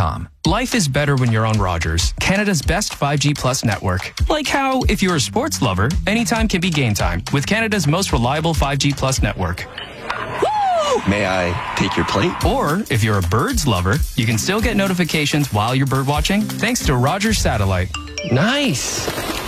Rogers.com. Life is better when you're on Rogers, Canada's best 5G Plus network. Like how, if you're a sports lover, anytime can be game time with Canada's most reliable 5G Plus network. May I take your plate? Or, if you're a birds lover, you can still get notifications while you're bird watching thanks to Rogers Satellite. Nice.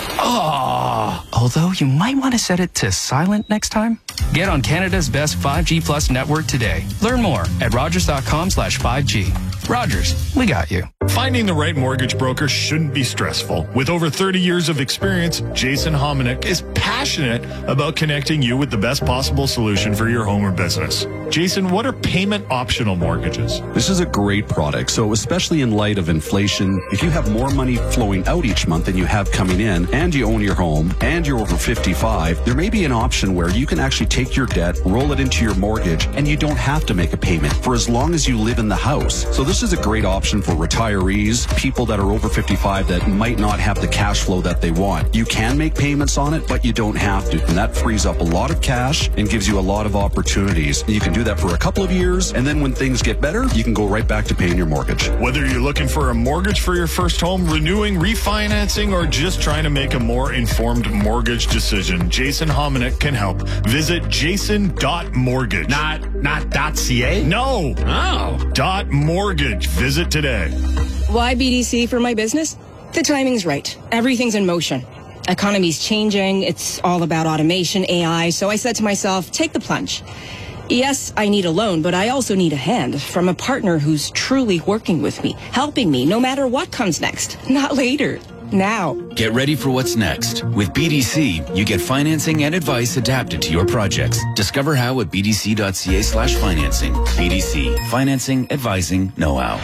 Oh, although you might want to set it to silent next time. Get on Canada's best 5G Plus network today. Learn more at rogers.com/5G. Rogers, we got you. Finding the right mortgage broker shouldn't be stressful. With over 30 years of experience, Jason Hominick is passionate about connecting you with the best possible solution for your home or business. Jason, what are payment optional mortgages? This is a great product. So especially in light of inflation, if you have more money flowing out each month than you have coming in, and you own your home, and you're over 55, there may be an option where you can actually take your debt, roll it into your mortgage, and you don't have to make a payment for as long as you live in the house. So this is a great option for retirees, people that are over 55 that might not have the cash flow that they want. You can make payments on it, but you don't have to. And that frees up a lot of cash and gives you a lot of opportunities. You can do that for a couple of years, and then when things get better, you can go right back to paying your mortgage. Whether you're looking for a mortgage for your first home, renewing, refinancing, or just trying to make a more informed mortgage decision, Jason Hominick can help. Visit jason.mortgage. Not .ca? No. Oh. .mortgage. Visit today. Why BDC for my business? The timing's right. Everything's in motion. Economy's changing. It's all about automation, AI. So I said to myself, take the plunge. Yes, I need a loan, but I also need a hand from a partner who's truly working with me, helping me no matter what comes next. Not later. Now. Get ready for what's next. With BDC, you get financing and advice adapted to your projects. Discover how at bdc.ca/financing. BDC. Financing, advising, know-how.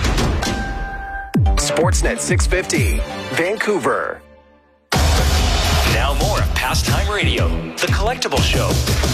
Sportsnet 650, Vancouver. Now more of Pastime Radio, The Collectible Show.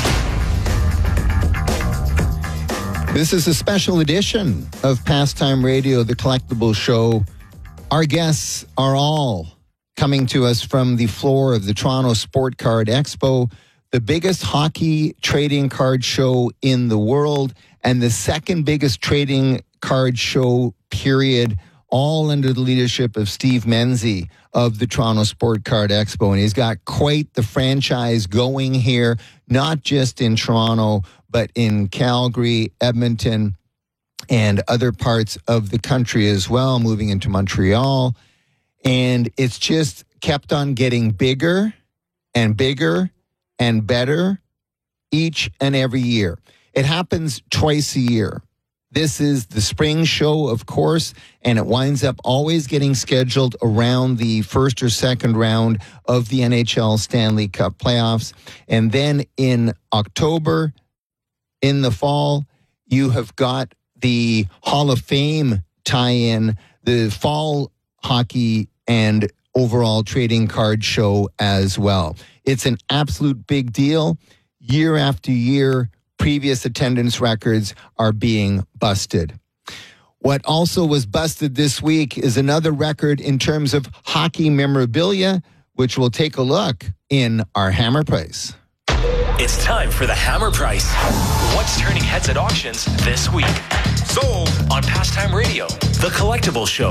This is a special edition of Pastime Radio, The Collectible Show. Our guests are all coming to us from the floor of the Toronto Sport Card Expo, the biggest hockey trading card show in the world, and the second biggest trading card show, period, all under the leadership of Steve Menzie of the Toronto Sport Card Expo. And he's got quite the franchise going here, not just in Toronto, but in Calgary, Edmonton, and other parts of the country as well, moving into Montreal. And it's just kept on getting bigger and bigger and better each and every year. It happens twice a year. This is the spring show, of course, and it winds up always getting scheduled around the first or second round of the NHL Stanley Cup playoffs. And then in October, in the fall, you have got the Hall of Fame tie-in, the fall hockey and overall trading card show as well. It's an absolute big deal. Year after year, previous attendance records are being busted. What also was busted this week is another record in terms of hockey memorabilia, which we'll take a look in our Hammer Price. It's time for the Hammer Price. What's turning heads at auctions this week? Sold on Pastime Radio, The Collectible Show.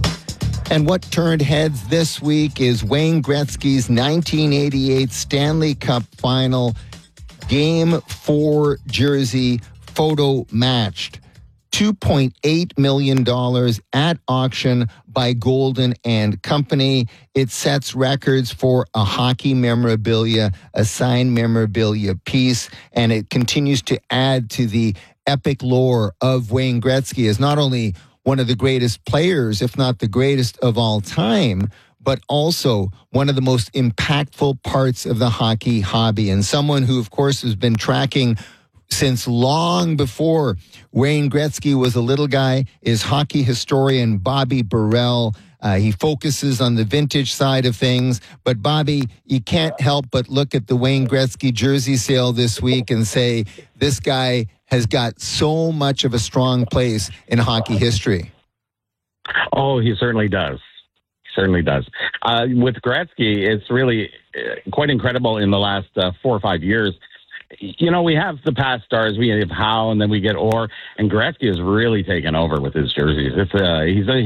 And what turned heads this week is Wayne Gretzky's 1988 Stanley Cup Final Game 4 jersey, photo matched. $2.8 million at auction by Golden and Company. It sets records for a hockey memorabilia, a signed memorabilia piece, and it continues to add to the epic lore of Wayne Gretzky as not only one of the greatest players, if not the greatest of all time, but also one of the most impactful parts of the hockey hobby, and someone who, of course, has been tracking since long before Wayne Gretzky was a little guy is hockey historian Bobby Burrell. He focuses on the vintage side of things. But, Bobby, you can't help but look at the Wayne Gretzky jersey sale this week and say, this guy has got so much of a strong place in hockey history. Oh, he certainly does. Certainly does. With Gretzky, it's really quite incredible in the last 4 or 5 years. You know, we have the past stars. We have Howe, and then we get Orr, and Gretzky has really taken over with his jerseys. He's